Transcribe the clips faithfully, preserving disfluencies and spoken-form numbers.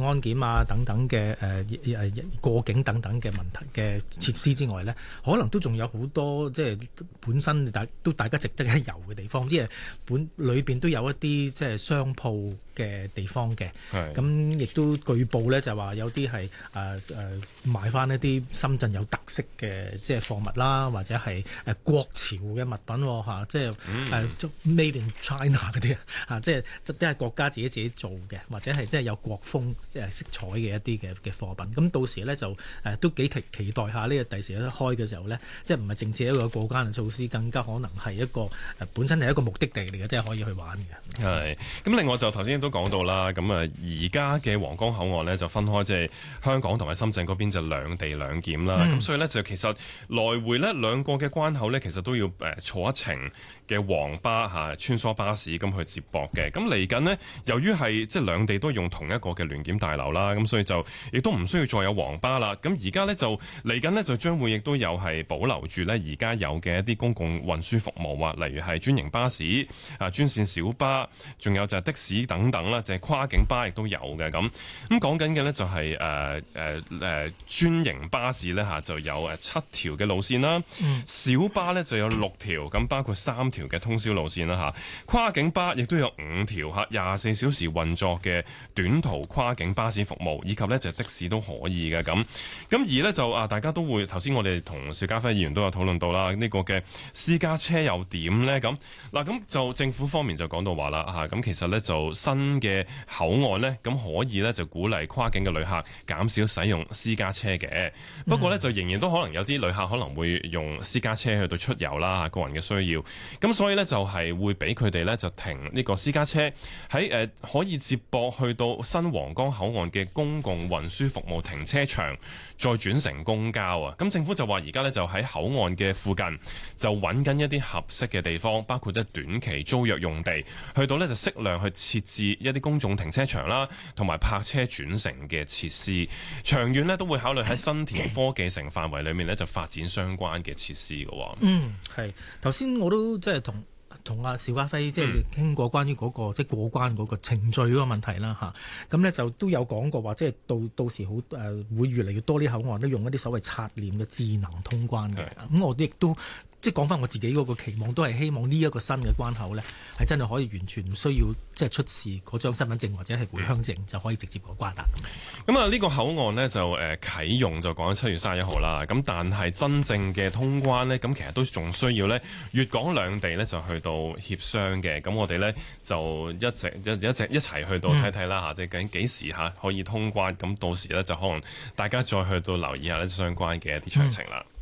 安檢啊等等嘅誒誒過境等等嘅問題嘅設施之外呢，可能都仲有好多即係本身大都大家值得一遊嘅地方，即係本裏邊都有一啲即係商鋪嘅地方嘅。咁亦都據報呢，就話有啲係誒誒賣翻一啲深圳有特色嘅即係貨物啦，或者係誒國潮嘅物品嚇，即係誒、嗯、Made in China 嗰啲啊，即係即係國家自己自己做嘅，或者係即係有國風誒色彩嘅一啲嘅嘅貨品。咁到時呢，就誒都幾期期待下呢個第時一開嘅時候呢，即係唔係淨止一個過關嘅措施，更加可能係一個誒本身係一個目的地嚟嘅，即係可以去玩嘅。 係咁，另外就頭先都講到啦，咁啊而家嘅皇崗口岸呢，就分開即係香港同埋深圳嗰邊就兩地兩檢啦。咁、嗯、所以呢，就其實來回呢兩個嘅關口呢，其實都要誒坐一程嘅黃巴嚇穿梭巴士咁去接駁嘅。咁嚟緊呢，由於係即係兩地都用同一個嘅聯檢大樓啦，咁所以就亦都唔需要再有黃巴啦。咁而家呢，就嚟緊呢，就將會亦都有係保留住呢而家有嘅一啲公共運輸服務啊，例如係專營巴士啊、專線小巴，仲有就係的士等等啦，就係、是、跨境巴亦都有嘅。咁咁講緊嘅呢，就係誒誒誒專營巴士呢，嚇就有誒七條嘅路線啦，嗯、小巴呢就有六條，咁包括三條嘅通宵路線啦嚇，跨境巴亦都有五條嚇，廿四小時運作嘅短途跨境巴士服務，以及呢就的士都可以嘅。咁咁而呢，就啊，大家都會頭先我哋同邵家輝議員都有討論到啦，呢、這個嘅私家車又點呢？咁嗱咁就政府方面就講到話啦嚇，咁其實呢，就新嘅口岸呢，咁可以呢，就鼓勵跨境嘅旅客減少使用私家車嘅。不過呢，就仍然都可能有啲旅客可能會用私家車去到出遊啦，個人嘅需要。咁所以呢，就係會俾佢哋呢，就停呢個私家車喺誒可以接駁去到新皇崗口岸嘅公共運輸服務停車場，再轉乘公交啊。咁政府就話而家呢，就喺口岸嘅附近就揾緊一啲合適嘅地方，包括即係短期租約用地，去到呢，就適量去設置一啲公眾停車場啦，同埋泊車轉乘嘅設施。長遠呢，都會考慮喺新田科技城範圍裏面呢，就發展相關嘅設施嘅。 嗯，係頭先我都即係同同阿邵家輝即係傾過關於嗰、嗰個即係、就是、過關嗰個程序嗰個問題啦嚇。咁呢就都有講過話，即係到到時好誒、呃、會越嚟越多啲口岸都用一啲所謂刷臉嘅智能通關嘅。咁我亦都。即係講翻我自己嗰個期望，都係希望呢一個新嘅關口呢，係真係可以完全唔需要即係出示嗰張身份證或者係回鄉證就可以直接過關啦。 咁啊，呢個口岸呢，就誒啟用就講緊七月三十一號啦。咁但係真正嘅通關呢，咁其實都仲需要呢粵港兩地呢，就去到協商嘅。咁我哋呢，就一直一一直一齊去到睇睇啦嚇，即係究竟幾時嚇可以通關？咁到時呢，就可能大家再去到留意下呢相關嘅一啲詳情啦。嗯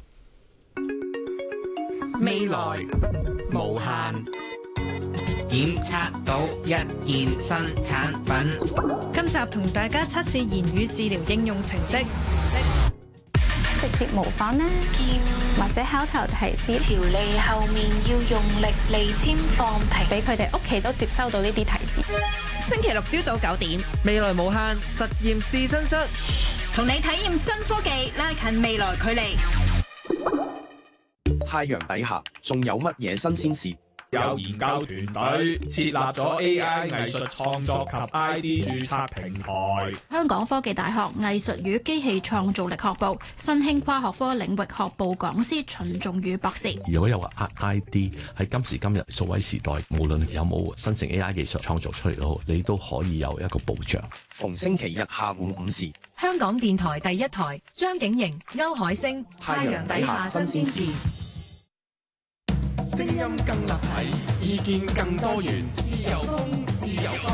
未來無限，檢測到一件新產品。 今集同大家測試言語治療應用程式， 直接模仿啦，或者口頭提示， 條脷後面要用力，脷尖放平， 俾佢哋屋企都接收到呢啲提示。 星期六朝早九點， 未來無限實驗試身室， 同你體驗新科技，拉近未來距離。 太陽底下仲有乜嘢新鮮事？ 有研究團隊設立咗 A I 藝術創作及 I D 註冊平台。 香港科技大學藝術與機器創造力學部新興跨學科領域學部講師秦仲宇博士。 如果有個 I D 喺今時今日數位時代，無論有冇新型 A I 技術創造出嚟都好，你都可以有一個保障。 逢星期日下午五時， 香港電台第一台，張景瑩、歐海星，太陽底下新鮮事。 聲音更立體，意見更多元，自由風，自由風。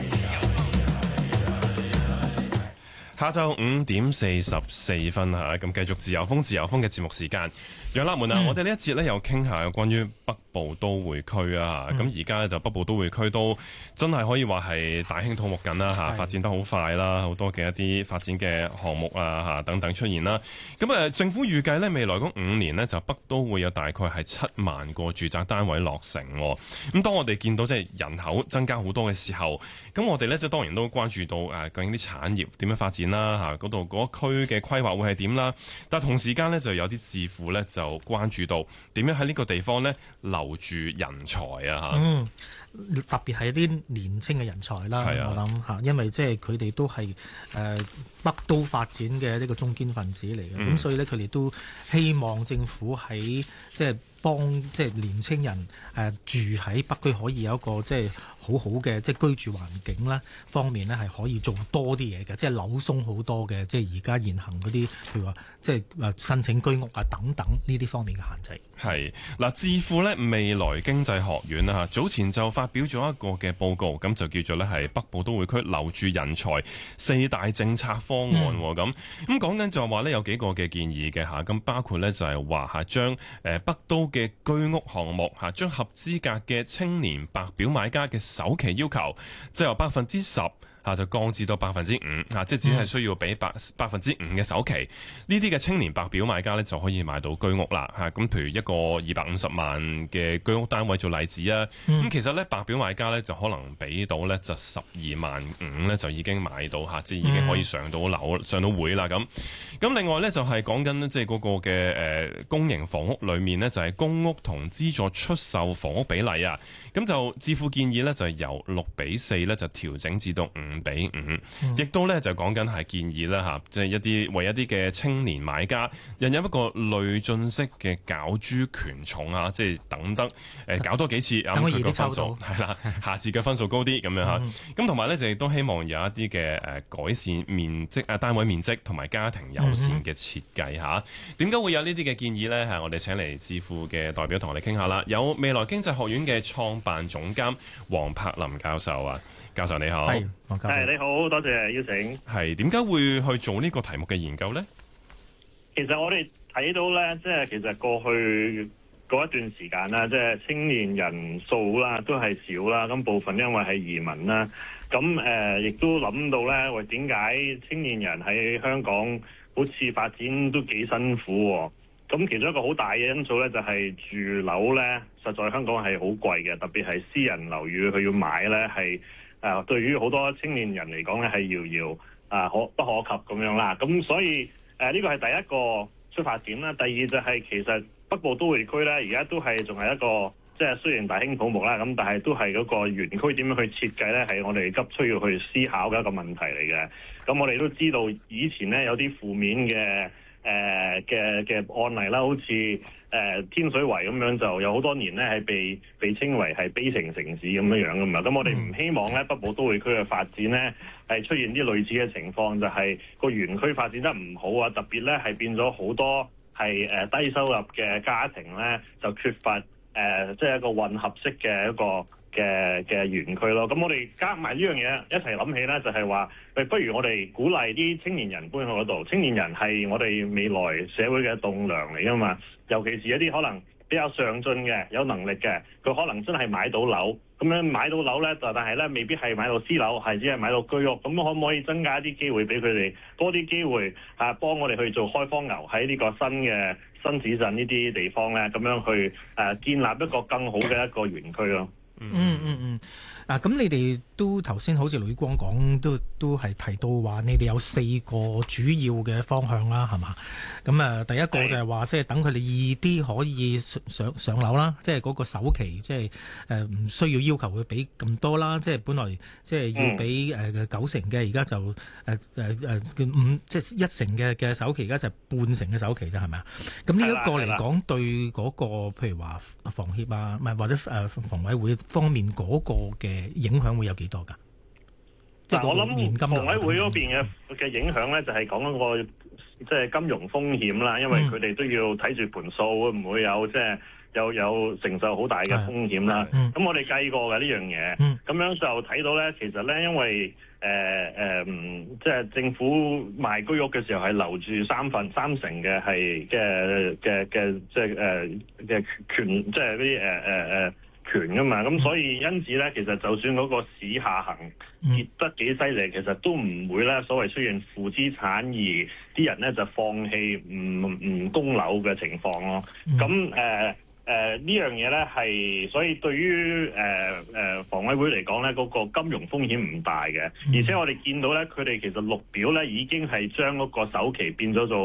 下晝五點四十四分嚇，咁繼續自由風自由風嘅節目時間。楊立門啊，嗯、我哋呢一節呢又傾下有關於北部都會區啊，咁而家就北部都會區都真係可以話係大興土木緊啦嚇，發展得好快啦，好多嘅一啲發展嘅項目啊嚇等等出現啦。咁誒，政府預計呢未來嗰五年呢，就北都會有大概係七萬個住宅單位落成。咁當我哋見到即係人口增加好多嘅時候，咁我哋呢，即係當然都關注到誒究竟啲產業點樣發展啦嚇，嗰度嗰區嘅規劃會係點啦。但係同時間呢，就有啲智庫呢，就關注到點樣喺呢個地方呢，留留住人才啊嚇。 嗯，特別係啲年青嘅人才啦，啊、我諗嚇，因為即係佢哋都係誒、呃、北都發展嘅呢個中堅分子嚟嘅，咁、嗯、所以咧佢哋都希望政府喺即係幫即係年青人誒、呃、住喺北區可以有一個即係好好嘅即係居住環境啦方面呢，係可以做多啲嘢嘅，即係扭鬆好多嘅，即係而家現行嗰啲譬如話即係誒申請居屋啊等等呢啲方面嘅限制。 係嗱，智庫呢未來經濟學院啊，早前就發表咗一個嘅報告，咁就叫做呢係北部都會區留住人才四大政策方案咁。咁講緊就話呢有幾個嘅建議嘅嚇，咁包括呢就係話嚇將誒北都嘅居屋項目嚇將合資格嘅青年白表買家嘅首期要求，即係由百分之十嚇就降至到百分之五嚇，即係只係需要俾百百分之五嘅首期。呢啲嘅青年白表買家咧就可以買到居屋啦嚇。咁譬如一個二百五十萬嘅居屋單位做例子啊，咁、嗯、其實咧白表買家咧就可能俾到咧就十二萬五咧就已經買到嚇，即係已經可以上到樓、上到會啦咁。咁另外咧就係講緊即係嗰個嘅誒公營房屋裏面呢，就係公屋同資助出售房屋比例啊。咁就智庫建議咧就係由六比四咧就調整至到五比五，亦都咧就講緊係建議啦嚇，即係一啲為一啲嘅青年買家引入一個累進式嘅攪珠權重啊，即係等得誒搞多幾次，咁佢個分數係啦，下次嘅分數高啲咁樣嚇。咁同埋咧就亦都希望有一啲嘅誒改善面積啊單位面積同埋家庭友善嘅設計嚇。點解會有呢啲嘅建議咧？係我哋請嚟智庫嘅代表同我哋傾下啦。有未來經濟學院嘅創辦總監黃柏林教授啊。教授你好， 係黃教授，係你好，多謝邀請。 係點解會去做呢個題目嘅研究咧？ 其實我哋睇到咧，即係其實過去嗰一段時間啦，即係青年人數啦都係少啦，咁部分因為係移民啦，咁誒亦都諗到咧，喂點解青年人喺香港好似發展都幾辛苦喎？咁其中一個好大嘅因素咧，就係住樓咧，實在香港係好貴嘅，特別係私人樓宇佢要買咧係。誒對於好多青年人嚟講咧，係遙遙啊可不可及咁樣啦。咁所以誒呢個係第一個出發點啦。第二就係其實北部都會區咧，而家都係仲係一個即係雖然大興土木啦，咁但係都係嗰個園區點樣去設計咧，係我哋急需要去思考嘅一個問題嚟嘅。咁我哋都知道以前咧有啲負面嘅誒嘅嘅案例啦，好似誒、呃、天水圍咁樣，就有好多年咧係被被稱為係悲情城市咁樣樣噶嘛。咁我哋唔希望咧北部都會區嘅發展咧係出現啲類似嘅情況，就係、是、個園區發展得唔好啊，特別咧係變咗好多係誒低收入嘅家庭咧就缺乏誒即係一個混合式嘅一個嘅嘅園區咯。咁我哋加埋呢樣嘢一齊諗起咧，就係話，喂，不如我哋鼓勵啲青年人搬去嗰度。青年人係我哋未來社會嘅棟梁嚟噶嘛，尤其是一啲可能比較上進嘅、有能力嘅，佢可能真係買到樓。咁樣買到樓咧，就但係咧未必係買到私樓，係只係買到居屋。咁可唔可以增加一啲機會俾佢哋，多啲機會啊，幫我哋去做開荒牛喺呢個新嘅新市鎮呢啲地方咧，咁樣去誒、啊、建立一個更好嘅一個園區咯。 嗯嗯嗯，嗱、嗯，咁你哋都頭先好似呂光講，都都係提到話，你哋有四個主要嘅方向啦，係嘛？咁啊，第一個就係話，即係等佢哋易啲可以上上上樓啦，即係嗰個首期，即係誒唔需要要求佢俾咁多啦，即係本來即係要俾誒九成嘅，而家就誒誒誒五即係一成嘅嘅首期，而家就半成嘅首期啫，係咪啊？咁呢一個嚟講，對嗰個譬如話房協啊，唔係或者誒房委會方面嗰個嘅影響會有幾多㗎？ 嗱，我諗房委會嗰邊嘅嘅影響咧，就係講嗰個即係金融風險啦，因為佢哋都要睇住盤數，會唔會有即係有有承受好大嘅風險啦。咁、嗯、我哋計過嘅呢樣嘢，咁、嗯、樣就睇到咧，其實咧，因為誒誒、呃呃，即係政府賣居屋嘅時候係留住三分三成嘅係嘅嘅嘅即係誒嘅權，即係嗰啲誒誒誒。呃呃權噶嘛，咁所以因此咧，其實就算嗰個市下行跌得幾犀利，其實都唔會咧所謂出現負資產，而啲人咧就放棄唔唔供樓嘅情況咯。咁誒誒呢樣嘢咧係，所以對於誒誒房委會嚟講咧，嗰個金融風險唔大嘅，而且我哋見到咧，佢哋其實綠表咧已經係將嗰個首期變咗做誒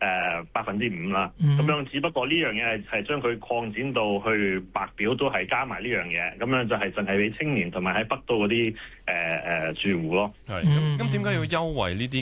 誒百分之五啦。咁、嗯、樣只不過呢樣嘢係係將佢擴展到去白表都係加埋呢樣嘢，咁樣就係淨係俾青年同埋喺北都嗰啲誒誒住戶咯。 係咁咁點解要優惠呢啲